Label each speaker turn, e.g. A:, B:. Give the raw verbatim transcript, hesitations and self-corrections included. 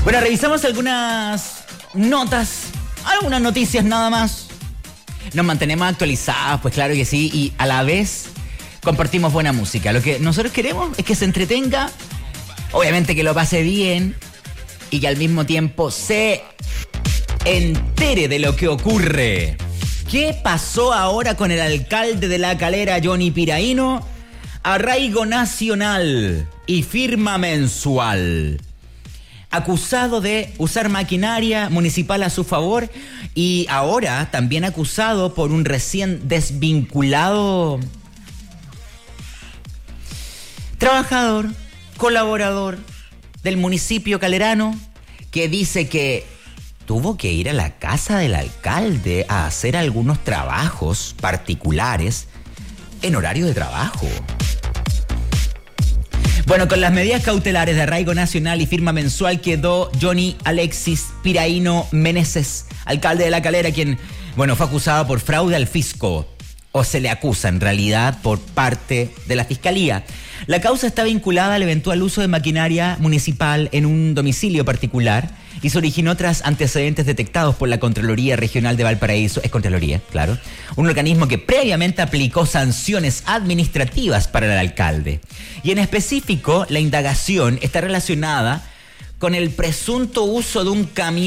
A: Bueno, revisamos algunas notas, algunas noticias nada más. Nos mantenemos actualizados, pues claro que sí, y a la vez compartimos buena música. Lo que nosotros queremos es que se entretenga, obviamente que lo pase bien y que al mismo tiempo se entere de lo que ocurre. ¿Qué pasó ahora con el alcalde de La Calera, Johnny Piraino? Arraigo nacional y firma mensual. Acusado de usar maquinaria municipal a su favor y ahora también acusado por un recién desvinculado trabajador, colaborador del municipio calerano, que dice que tuvo que ir a la casa del alcalde a hacer algunos trabajos particulares en horario de trabajo. Bueno, con las medidas cautelares de arraigo nacional y firma mensual quedó Johnny Alexis Piraino Meneses, alcalde de La Calera, quien, bueno, fue acusado por fraude al fisco, o se le acusa en realidad por parte de la fiscalía. La causa está vinculada al eventual uso de maquinaria municipal en un domicilio particular y se originó tras antecedentes detectados por la Contraloría Regional de Valparaíso, es Contraloría, claro, un organismo que previamente aplicó sanciones administrativas para el alcalde. Y en específico, la indagación está relacionada con el presunto uso de un camión